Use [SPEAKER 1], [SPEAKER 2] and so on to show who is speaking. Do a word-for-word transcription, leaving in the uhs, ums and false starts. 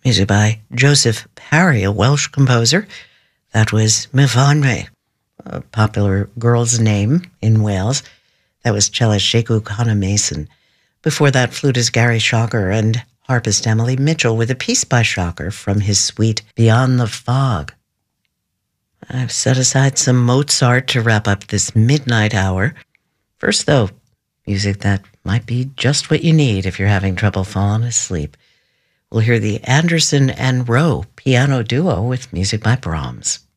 [SPEAKER 1] Music by Joseph Parry, a Welsh composer. That was Myfanwy, a popular girl's name in Wales. That was cellist Sheku Connor Mason. Before that, flutist Gary Shocker and harpist Emily Mitchell with a piece by Shocker from his suite Beyond the Fog. I've set aside some Mozart to wrap up this midnight hour. First, though, music that might be just what you need if you're having trouble falling asleep. We'll hear the Anderson and Rowe piano duo with music by Brahms.